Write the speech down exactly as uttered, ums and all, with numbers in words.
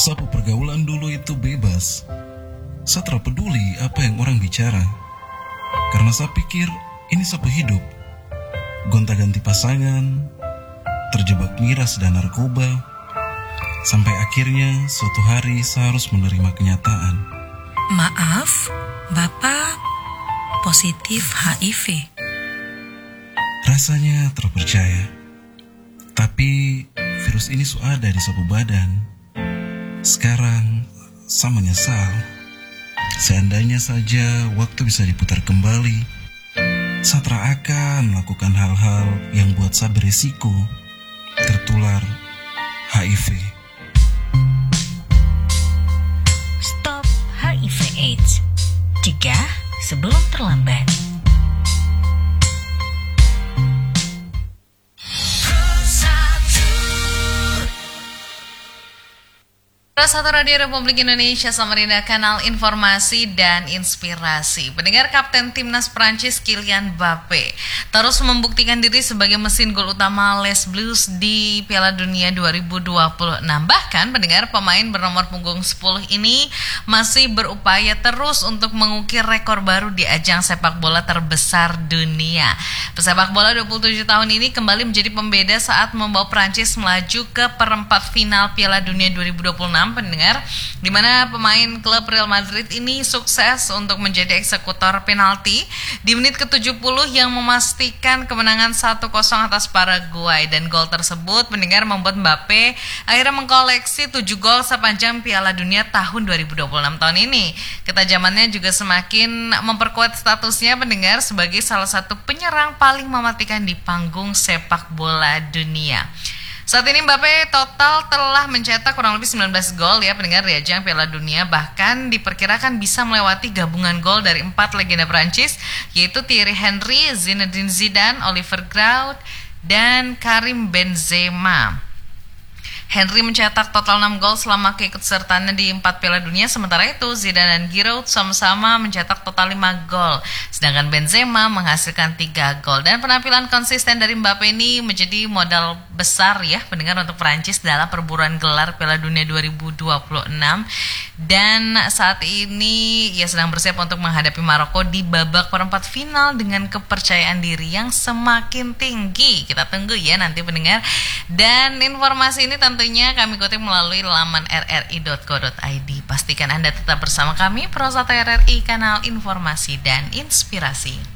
Sapu pergaulan dulu itu bebas. Saya tak peduli apa yang orang bicara. Karena saya pikir ini sapu hidup. Gonta-ganti pasangan, terjebak miras dan narkoba. Sampai akhirnya suatu hari saya harus menerima kenyataan. Maaf, Bapak positif H I V. Rasanya terpercaya. Tapi virus ini sudah ada di sapu badan. Sekarang saya menyesal. Seandainya saja waktu bisa diputar kembali, saya tak akan melakukan hal-hal yang buat saya berisiko tertular H I V. Stop H I V AIDS. Cegah sebelum terlambat. Satu Radio Republik Indonesia Samarinda, kanal informasi dan inspirasi. Pendengar, Kapten Timnas Prancis Kylian Mbappe terus membuktikan diri sebagai mesin gol utama Les Bleus di Piala Dunia dua ribu dua puluh enam. Bahkan pendengar, pemain bernomor punggung sepuluh ini masih berupaya terus untuk mengukir rekor baru di ajang sepak bola terbesar dunia. Pesepak bola dua puluh tujuh tahun ini kembali menjadi pembeda saat membawa Prancis melaju ke perempat final Piala Dunia dua ribu dua puluh enam, pendengar, di mana pemain klub Real Madrid ini sukses untuk menjadi eksekutor penalti di menit ke tujuh puluh yang memastikan kemenangan satu kosong atas Paraguay. Dan gol tersebut, pendengar, membuat Mbappe akhirnya mengkoleksi tujuh gol sepanjang Piala Dunia tahun dua ribu dua puluh enam tahun ini. Ketajamannya juga semakin memperkuat statusnya, pendengar, sebagai salah satu penyerang paling mematikan di panggung sepak bola dunia. Saat ini Mbappe total telah mencetak kurang lebih sembilan belas gol ya, pendengar, di ajang Piala Dunia. Bahkan diperkirakan bisa melewati gabungan gol dari empat legenda Prancis, yaitu Thierry Henry, Zinedine Zidane, Oliver Giroud, dan Karim Benzema. Henry mencetak total enam gol selama keikutsertaannya di empat Piala Dunia, sementara itu Zidane dan Giroud sama-sama mencetak total lima gol, sedangkan Benzema menghasilkan tiga gol. Dan penampilan konsisten dari Mbappe ini menjadi modal besar ya, pendengar, untuk Prancis dalam perburuan gelar Piala Dunia dua ribu dua puluh enam. Dan saat ini ia sedang bersiap untuk menghadapi Maroko di babak perempat final dengan kepercayaan diri yang semakin tinggi. Kita tunggu ya nanti, pendengar. Dan informasi ini tentunya kami kutip melalui laman r r i dot co dot i d. Pastikan Anda tetap bersama kami, Prosata R R I, kanal informasi dan inspirasi.